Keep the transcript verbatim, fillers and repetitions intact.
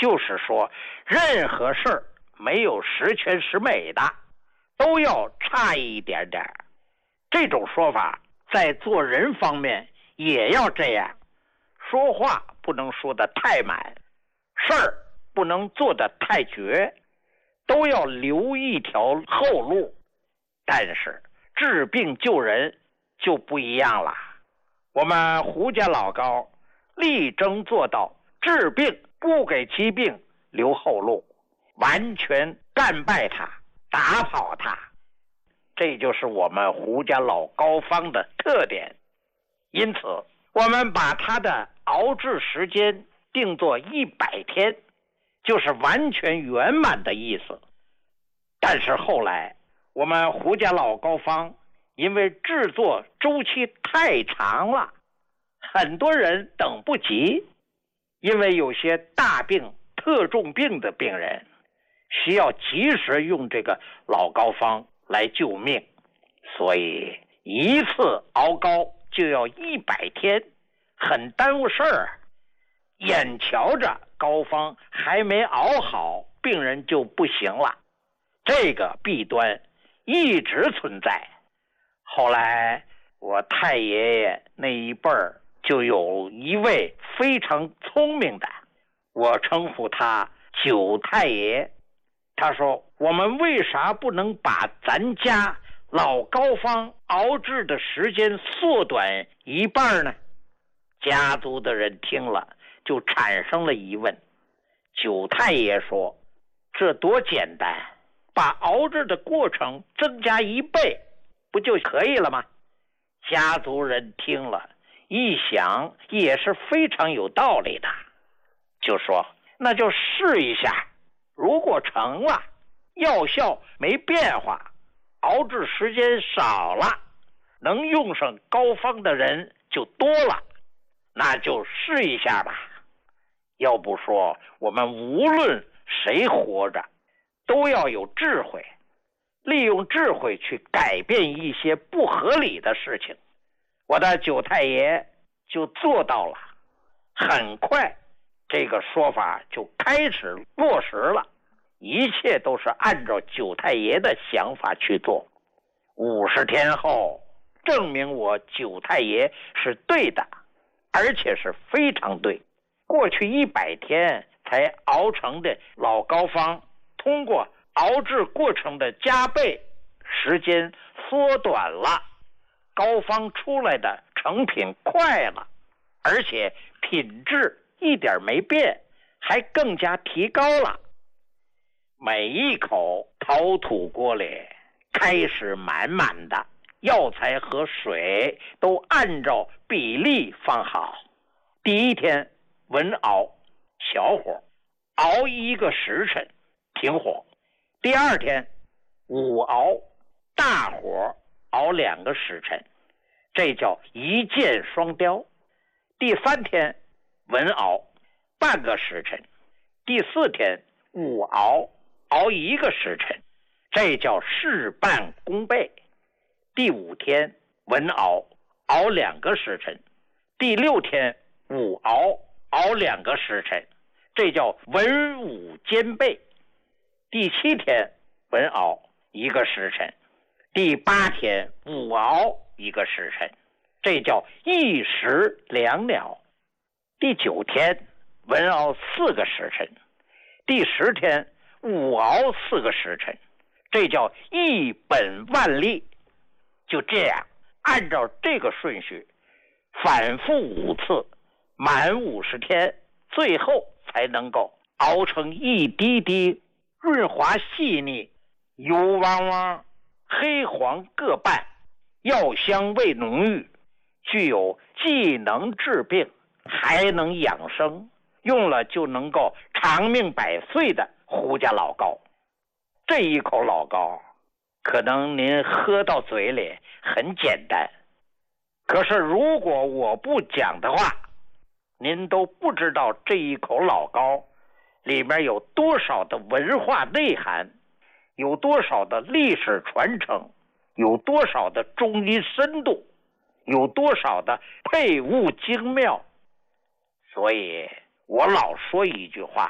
就是说任何事儿没有十全十美的，都要差一点点。这种说法在做人方面也要这样，说话不能说得太满，事儿不能做得太绝，都要留一条后路。但是治病救人就不一样了，我们胡家老高力争做到治病不给其病留后路，完全干败他，打跑他。这就是我们胡家老高方的特点。因此我们把他的熬制时间定作一百天，就是完全圆满的意思。但是后来我们胡家老高方因为制作周期太长了，很多人等不及，因为有些大病特重病的病人需要及时用这个老高方来救命，所以一次熬膏就要一百天，很耽误事儿。眼瞧着膏方还没熬好，病人就不行了，这个弊端一直存在。后来我太爷爷那一辈儿就有一位非常聪明的，我称呼他九太爷。他说，我们为啥不能把咱家老膏方熬制的时间缩短一半呢？家族的人听了就产生了疑问。九太爷说，这多简单，把熬制的过程增加一倍不就可以了吗？家族人听了一想也是非常有道理的，就说那就试一下，如果成了，药效没变化，熬制时间少了，能用上膏方的人就多了，那就试一下吧。要不说我们无论谁活着都要有智慧，利用智慧去改变一些不合理的事情。我的九太爷就做到了，很快这个说法就开始落实了，一切都是按照九太爷的想法去做。五十天后，证明我九太爷是对的，而且是非常对。过去一百天才熬成的老膏方，通过熬制过程的加倍，时间缩短了，膏方出来的成品快了，而且品质一点没变，还更加提高了。每一口陶土锅里开始满满的，药材和水都按照比例放好。第一天文熬小火，熬一个时辰停火。第二天午熬大火熬两个时辰，这叫一箭双雕。第三天文熬半个时辰，第四天午熬熬一个时辰，这叫事半功倍。第五天文熬熬两个时辰，第六天午熬熬两个时辰，这叫文武兼备。第七天文熬一个时辰，第八天午熬一个时辰，这叫一石两鸟。第九天文熬四个时辰，第十天午熬四个时辰，这叫一本万利。就这样按照这个顺序反复五次，满五十天，最后才能够熬成一滴滴润滑细腻、油汪汪、黑黄各半，药香味浓郁，具有既能治病还能养生，用了就能够长命百岁的胡家老膏。这一口老膏可能您喝到嘴里很简单，可是如果我不讲的话，您都不知道这一口老膏里面有多少的文化内涵，有多少的历史传承，有多少的中医深度，有多少的配物精妙。所以我老说一句话，